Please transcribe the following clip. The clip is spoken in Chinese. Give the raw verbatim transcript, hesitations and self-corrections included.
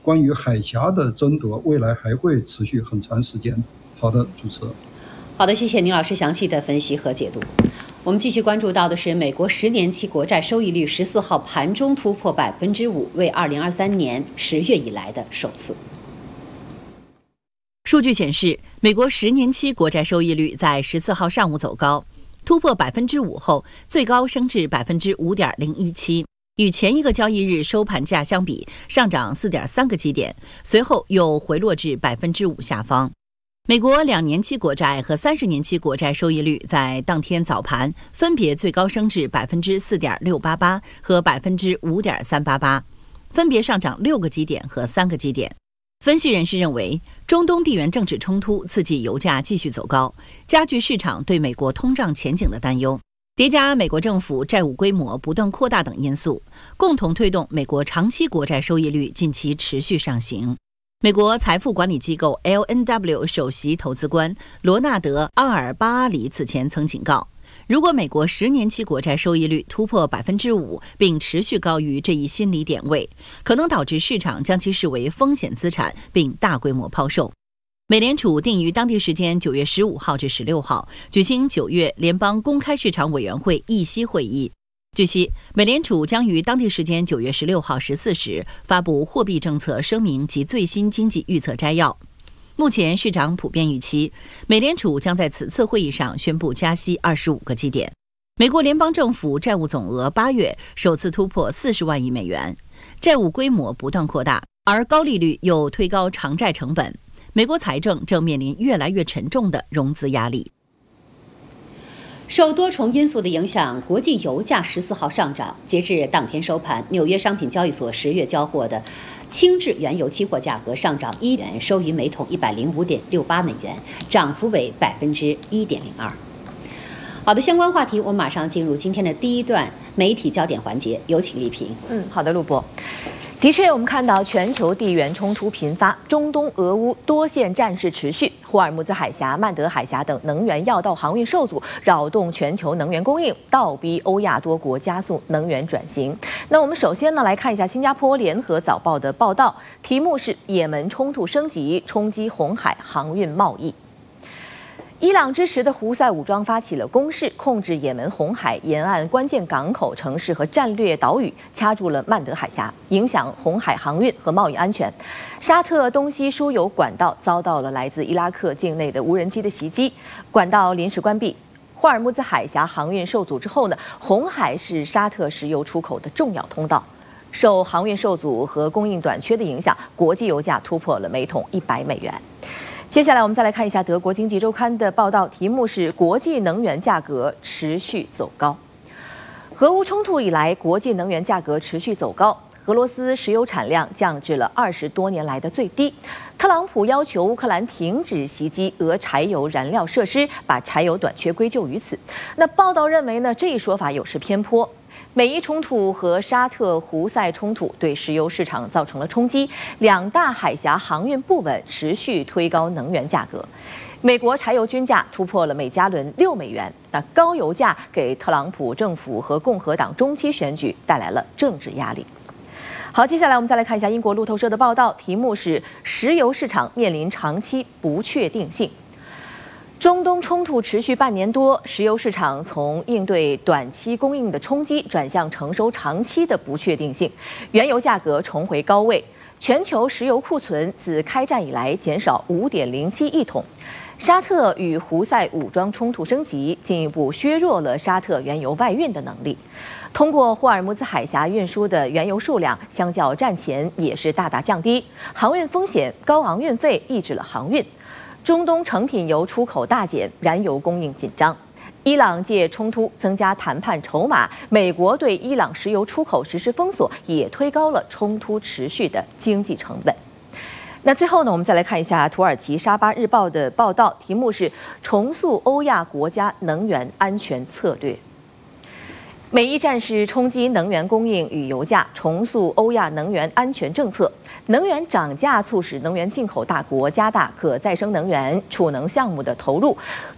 关于海峡的争夺，未来还会持续很长时间。好的，主持人。 好的，谢谢宁老师详细的分析和解读。我们继续关注到的是，美国十年期国债收益率十四号盘中突破百分之五，为二零二三年十月以来的首次。 数据显示，美国十年期国债收益率在十四号上午走高，突破百分之五后，最高升至百分之五点零一七，与前一个交易日收盘价相比，上涨四点三个基点，随后又回落至百分之五下方。美国两年期国债和三十年期国债收益率在当天早盘分别最高升至百分之四点六八八和百分之五点三八八，分别上涨六个基点和三个基点。分析人士认为，中东地缘政治冲突刺激油价继续走高，加剧市场对美国通胀前景的担忧，叠加美国政府债务规模不断扩大等因素，共同推动美国长期国债收益率近期持续上行。美国财富管理机构 L N W 首席投资官罗纳德·阿尔巴阿里此前曾警告，如果美国十年期国债收益率突破百分之五，并持续高于这一心理点位，可能导致市场将其视为风险资产，并大规模抛售。美联储定于当地时间九月十五号至十六号举行九月联邦公开市场委员会议息会议。据悉，美联储将于当地时间九月十六号十四时发布货币政策声明及最新经济预测摘要。目前市场普遍预期，美联储将在此次会议上宣布加息二十五个基点。美国联邦政府债务总额八月首次突破四十万亿美元，债务规模不断扩大，而高利率又推高偿债成本，美国财政正面临越来越沉重的融资压力。 受多重因素的影响，国际油价十四号上涨。截至当天收盘，纽约商品交易所十月交货的轻质原油期货价格上涨一元，收于每桶一百零五点六八美元，涨幅为百分之一点零二。好的，相关话题我们马上进入今天的第一段媒体焦点环节，有请丽萍。 嗯，好的，陆博。的确，我们看到全球地缘冲突频发，中东、俄乌多线战事持续，霍尔木兹海峡、曼德海峡等能源要道航运受阻，扰动全球能源供应，倒逼欧亚多国加速能源转型。那我们首先呢来看一下新加坡联合早报的报道，题目是“也门冲突升级，冲击红海航运贸易”。伊朗支持的胡塞武装发起了攻势，控制也门红海沿岸关键港口城市和战略岛屿，掐住了曼德海峡，影响红海航运和贸易安全。沙特东西输油管道遭到了来自伊拉克境内的无人机的袭击，管道临时关闭。霍尔木兹海峡航运受阻之后呢，红海是沙特石油出口的重要通道。受航运受阻和供应短缺的影响，国际油价突破了每桶一百美元。接下来我们再来看一下德国经济周刊的报道，题目是国际能源价格持续走高。俄乌冲突以来，国际能源价格持续走高，俄罗斯石油产量降至了二十多年来的最低。特朗普要求乌克兰停止袭击俄柴油燃料设施，把柴油短缺归咎于此。那报道认为呢，这一说法有失偏颇。美伊冲突和沙特胡塞冲突对石油市场造成了冲击，两大海峡航运不稳，持续推高能源价格。美国柴油均价突破了每加仑六美元，那高油价给特朗普政府和共和党中期选举带来了政治压力。好，接下来我们再来看一下英国路透社的报道，题目是石油市场面临长期不确定性。中东冲突持续半年多，石油市场从应对短期供应的冲击转向承受长期的不确定性，原油价格重回高位，全球石油库存自开战以来减少 五点零七亿桶。沙特与胡塞武装冲突升级，进一步削弱了沙特原油外运的能力。通过霍尔木兹海峡运输的原油数量，相较战前也是大大降低，航运风险、高昂运费抑制了航运。中东成品油出口大减，燃油供应紧张。伊朗借冲突增加谈判筹码，美国对伊朗石油出口实施封锁，也推高了冲突持续的经济成本。那最后呢，我们再来看一下土耳其沙巴日报的报道，题目是重塑欧亚国家能源安全策略。美伊战事冲击能源供应与油价，重塑欧亚能源安全政策。能源涨价促使能源进口大国加大可再生能源储能项目的投入，